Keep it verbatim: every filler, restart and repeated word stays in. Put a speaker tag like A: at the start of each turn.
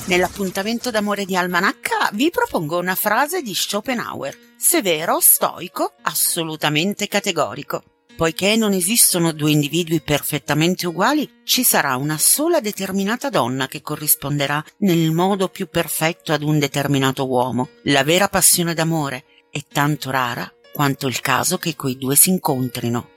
A: Nell'appuntamento d'amore di Almanacca vi propongo una frase di Schopenhauer: severo, stoico, assolutamente categorico. Poiché non esistono due individui perfettamente uguali, ci sarà una sola determinata donna che corrisponderà nel modo più perfetto ad un determinato uomo. La vera passione d'amore è tanto rara quanto il caso che quei due si incontrino.